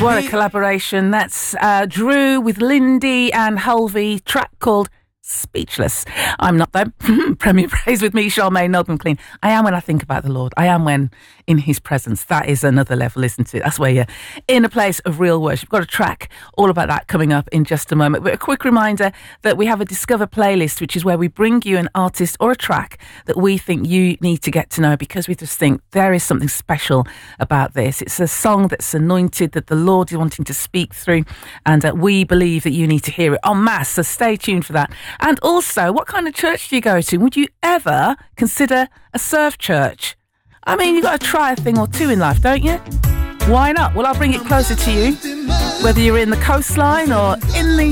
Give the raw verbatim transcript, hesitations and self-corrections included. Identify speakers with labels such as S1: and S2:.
S1: What a collaboration. That's uh, Drew with Lindy and Hulvey, track called Speechless. I'm not though. Premier Praise with me, Charmaine Nobham Clean. I am when I think about the Lord. I am when in his presence. That is another level, isn't it? That's where you're in a place of real worship. We've got a track all about that coming up in just a moment. But a quick reminder that we have a Discover playlist, which is where we bring you an artist or a track that we think you need to get to know, because we just think there is something special about this. It's a song that's anointed, that the Lord is wanting to speak through, and uh, we believe that you need to hear it en masse. So stay tuned for that. And also, what kind of church do you go to? Would you ever consider a surf church? I mean, you've got to try a thing or two in life, don't you? Why not? Well, I'll bring it closer to you, whether you're in the coastline or in the